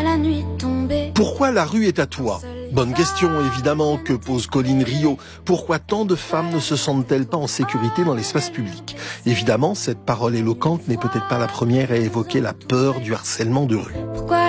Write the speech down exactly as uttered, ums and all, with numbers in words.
la nuit tombée. Pourquoi la rue est à toi ? Bonne question, évidemment, que pose Colline Rio. Pourquoi tant de femmes ne se sentent-elles pas en sécurité dans l'espace public ? Évidemment, cette parole éloquente n'est peut-être pas la première à évoquer la peur du harcèlement de rue. Pourquoi